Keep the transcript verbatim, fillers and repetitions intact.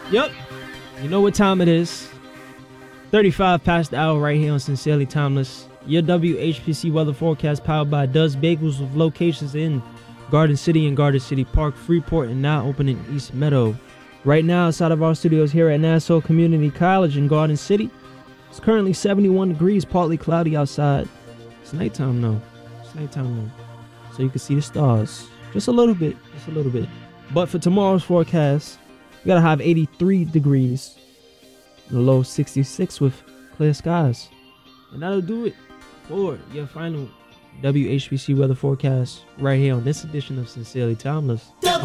Yep. You know what time it is. thirty-five past the hour right here on Sincerely Timeless. Your W H P C weather forecast powered by Does Bagels with locations in Garden City and Garden City Park, Freeport, and now open in East Meadow. Right now, outside of our studios here at Nassau Community College in Garden City, it's currently seventy-one degrees, partly cloudy outside. It's nighttime though. It's nighttime though. So you can see the stars. Just a little bit. Just a little bit. But for tomorrow's forecast, we got a high of eighty-three degrees. And a low sixty-six with clear skies. And that'll do it for your final W H P C weather forecast right here on this edition of Sincerely Timeless.